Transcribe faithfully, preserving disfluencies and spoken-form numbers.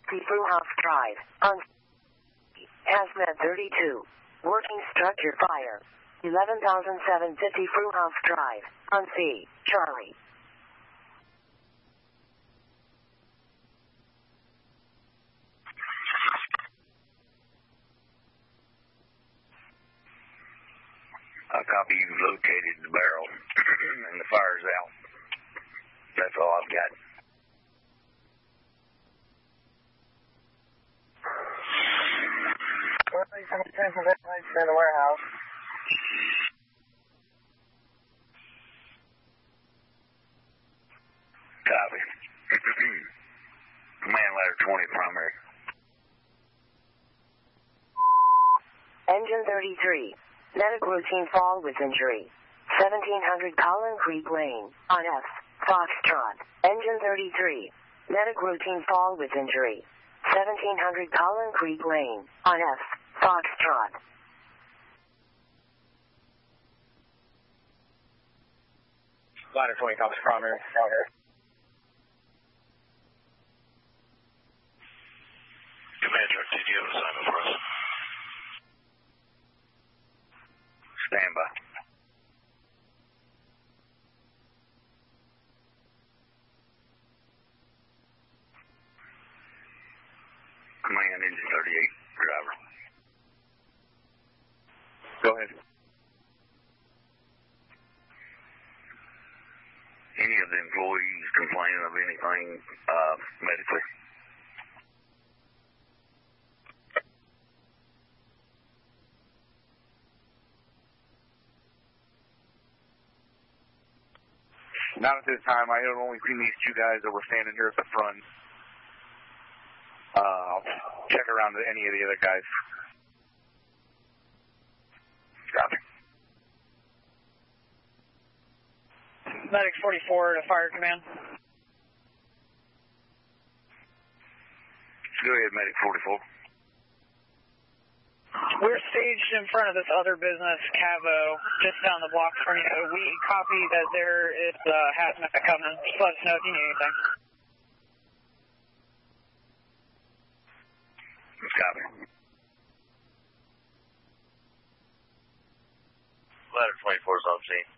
Fruhouse Drive. On Hazmat thirty-two. Working structure fire. eleven thousand seven hundred fifty Fruhouse Drive. On C. Charlie. I copy you've located the barrel and the fire's out. That's all I've got. In the warehouse. Copy. Command ladder twenty primary. Engine thirty-three. Medic routine fall with injury. seventeen hundred Collin Creek Lane. On F. Foxtrot. Engine thirty-three. Medic routine fall with injury. seventeen hundred Collin Creek Lane. On F. Foxtrot. Ladder twenty comes primary. Out here. Commander, did you have an assignment for us? Stand by. Command engine thirty-eight, driver. Go ahead. Any of the employees complaining of anything uh, medically? Not at this time. I have only seen these two guys that were standing here at the front. Uh, I'll check around to any of the other guys. Copy. Medic forty-four to fire command. Go ahead, Medic forty-four. We're staged in front of this other business, Cavo, just down the block from you. We copy that there is a uh, hazmat coming. Just let us know if you need anything. Copy. Ladder twenty-four is on scene.